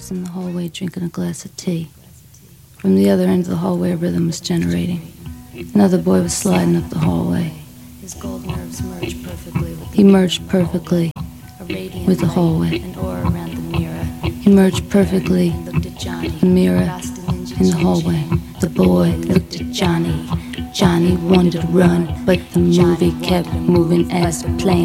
was in the hallway drinking a glass of tea. From the other end of the hallway, a rhythm was generating. Another boy was sliding up the hallway. His gold nerves merged perfectly with He merged perfectly with the hallway. an aura around the mirror. He merged perfectly Looked at Johnny. the mirror in the hallway. The boy looked at Johnny. Johnny wanted to run, but the movie kept moving as planned.